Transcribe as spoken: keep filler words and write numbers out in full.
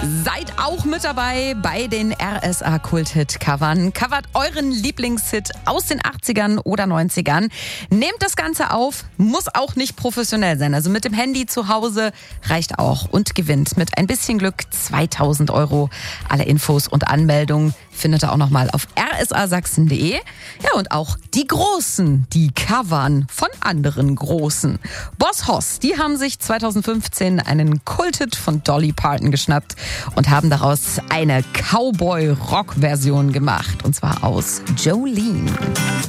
Seid auch mit dabei bei den R S A Kult-Hit-Covern. Covert euren Lieblingshit aus den achtzigern oder neunzigern. Nehmt das Ganze auf, muss auch nicht professionell sein. Also mit dem Handy zu Hause reicht auch und gewinnt mit ein bisschen Glück zweitausend Euro. Alle Infos und Anmeldungen findet ihr auch nochmal auf r s a sachsen punkt d e. Ja, und auch die Großen, die covern von anderen Großen. Boss Hoss, die haben sich zweitausendfünfzehn einen Kulthit von Dolly Parton geschnappt und haben daraus eine Cowboy-Rock-Version gemacht. Und zwar aus Jolene.